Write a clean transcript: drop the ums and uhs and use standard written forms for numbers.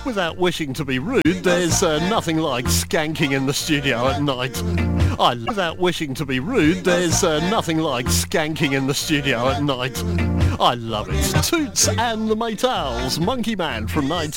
Without wishing to be rude, there's nothing like skanking in the studio at night. Without wishing to be rude, there's nothing like skanking in the studio at night. I love it. Toots and the Maytals, Monkey Man from 19...